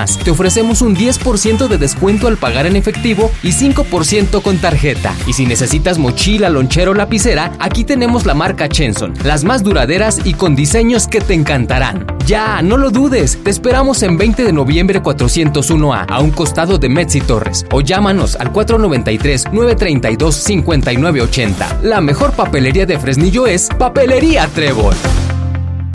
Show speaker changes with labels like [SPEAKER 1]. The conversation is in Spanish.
[SPEAKER 1] más, te ofrecemos un 10% de descuento al pagar en efectivo y 5% con tarjeta. Y si necesitas mochila, lonchera o lapicera, aquí tenemos la marca Chenson, las más duraderas y con diseños que te encantarán. Ya, no lo dudes, te esperamos en 20 de noviembre 401A, a un costado de Metz y Torres, o llámanos al 493-932-5980. La mejor papelería de Fresnillo es Papelería Trébol.